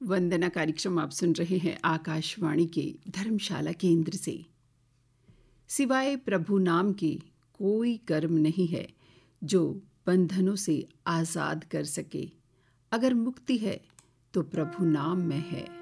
वंदना कार्यक्रम आप सुन रहे हैं आकाशवाणी के धर्मशाला केंद्र से। सिवाय प्रभु नाम के कोई कर्म नहीं है जो बंधनों से आज़ाद कर सके। अगर मुक्ति है तो प्रभु नाम में है।